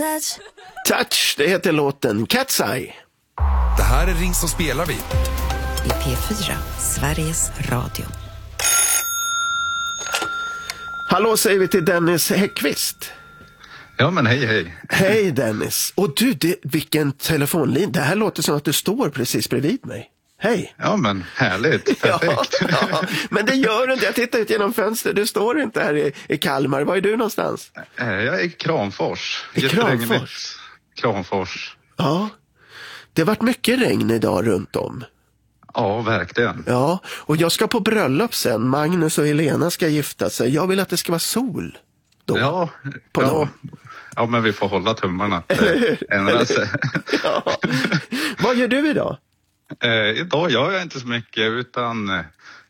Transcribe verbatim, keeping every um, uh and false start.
touch. Touch, det heter låten Cat's Eye. Det här är Ring som spelar vi. I P fyra, Sveriges Radio. Hallå säger vi till Dennis Häckvist. Ja, men hej, hej. Hej Dennis. Och du, det, vilken telefonlinje. Det här låter som att du står precis bredvid mig. Hej. Ja, men härligt. Perfekt. Ja, ja, men det gör du inte. Jag tittar ut genom fönstret. Du står inte här i, i Kalmar. Var är du någonstans? Jag är i Kramfors. I Kramfors? Kramfors. Ja. Det har varit mycket regn idag runt om. Ja, verkligen. Ja, och jag ska på bröllop sen. Magnus och Helena ska gifta sig. Jag vill att det ska vara sol då. Ja, på ja. ja men vi får hålla tummarna. Ändra sig. Ja. Vad gör du idag? Eh, idag gör jag inte så mycket utan eh,